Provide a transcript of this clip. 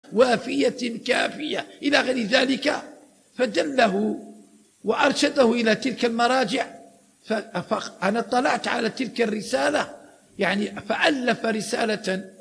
وافية كافية إلى غير ذلك، فدله وأرشده إلى تلك المراجع. فأنا اطلعت على تلك الرسالة، يعني فألف رسالة